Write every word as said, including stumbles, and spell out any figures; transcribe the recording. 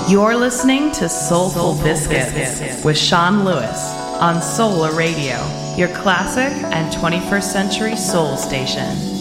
You're listening to Soulful, Soulful Biscuits, Biscuits with Sean Lewis on Solar Radio, your classic and twenty-first century soul station.